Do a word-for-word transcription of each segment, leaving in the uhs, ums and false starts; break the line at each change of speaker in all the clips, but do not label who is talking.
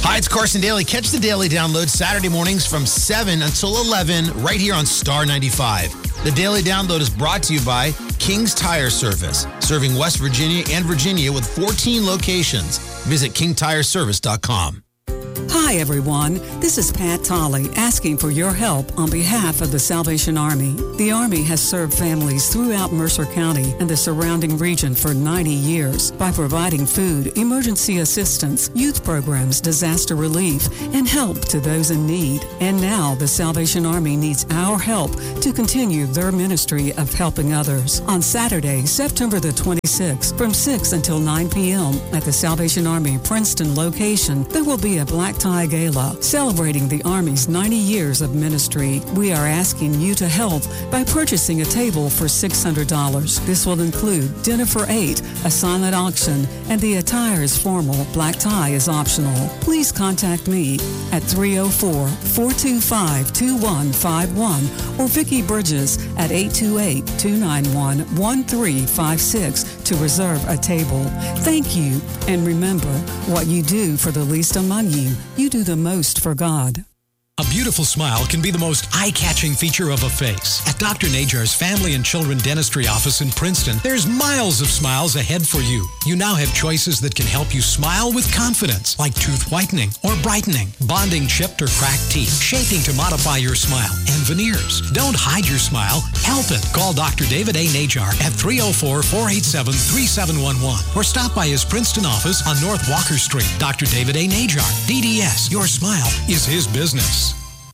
Hi, it's Carson Daly. Catch the Daily Download Saturday mornings from seven until eleven right here on Star ninety-five. The Daily Download is brought to you by King's Tire Service, serving West Virginia and Virginia with fourteen locations. Visit king tire service dot com.
Hi, everyone. This is Pat Tolley asking for your help on behalf of the Salvation Army. The Army has served families throughout Mercer County and the surrounding region for ninety years by providing food, emergency assistance, youth programs, disaster relief, and help to those in need. And now the Salvation Army needs our help to continue their ministry of helping others. On Saturday, September the twenty-sixth, from six until nine p.m. at the Salvation Army Princeton location, there will be a black tie gala celebrating the Army's ninety years of ministry. We are asking you to help by purchasing a table for six hundred dollars. This will include dinner for eight, a silent auction, and the attire is formal. Black tie is optional. Please contact me at three oh four, four two five, two one five one or Vicki Bridges at eight two eight, two nine one, one three five six to reserve a table. Thank you, and remember, what you do for the least among you, you do the most for God.
A beautiful smile can be the most eye-catching feature of a face. At Doctor Najar's Family and Children Dentistry office in Princeton, there's miles of smiles ahead for you. You now have choices that can help you smile with confidence, like tooth whitening or brightening, bonding chipped or cracked teeth, shaping to modify your smile, and veneers. Don't hide your smile. Help it. Call Doctor David A. Najar at three oh four, four eight seven, three seven one one or stop by his Princeton office on North Walker Street. Doctor David A. Najar, D D S. Your smile is his business.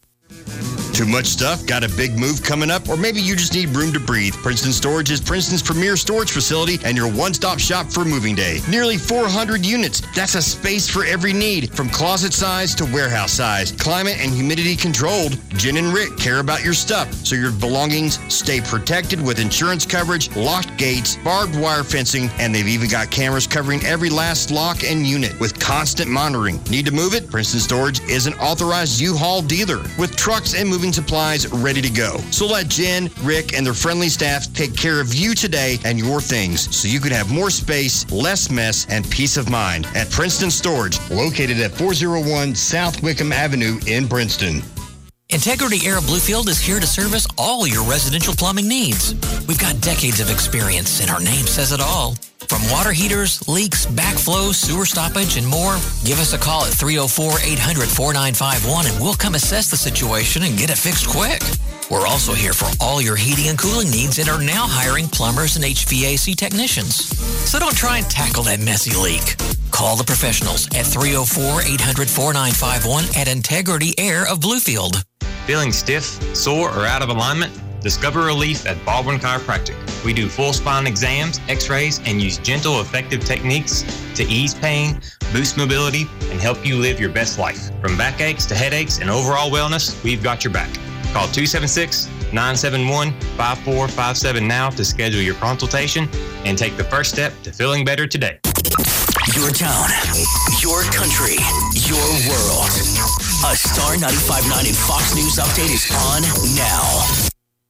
Too much stuff? Got a big move coming up? Or maybe you just need room to breathe. Princeton Storage is Princeton's premier storage facility and your one-stop shop for moving day. Nearly four hundred units. That's a space for every need, from closet size to warehouse size. Climate and humidity controlled. Jen and Rick care about your stuff, so your belongings stay protected with insurance coverage, locked gates, barbed wire fencing, and they've even got cameras covering every last lock and unit with constant monitoring. Need to move it? Princeton Storage is an authorized U-Haul dealer with trucks and moving supplies ready to go. So let Jen, Rick, and their friendly staff take care of you today and your things so you can have more space, less mess, and peace of mind at Princeton Storage, located at four oh one South Wickham Avenue in Princeton.
Integrity Air of Bluefield is here to service all your residential plumbing needs. We've got decades of experience, and our name says it all. From water heaters, leaks, backflow, sewer stoppage, and more, give us a call at three oh four, eight hundred, four nine five one, and we'll come assess the situation and get it fixed quick. We're also here for all your heating and cooling needs and are now hiring plumbers and H V A C technicians. So don't try and tackle that messy leak. Call the professionals at three oh four, eight hundred, four nine five one at Integrity Air of Bluefield.
Feeling stiff, sore, or out of alignment? Discover relief at Baldwin Chiropractic. We do full spine exams, x-rays, and use gentle, effective techniques to ease pain, boost mobility, and help you live your best life. From backaches to headaches and overall wellness, we've got your back. Call two seven six, nine seven one, five four five seven now to schedule your consultation and take the first step to feeling better today.
Your town, your country, your world. A Star ninety-five point nine and Fox News update is on now.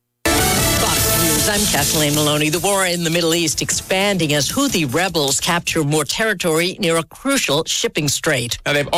Fox News, I'm Kathleen Maloney. The war in the Middle East expanding as Houthi rebels capture more territory near a crucial shipping strait.
Now they've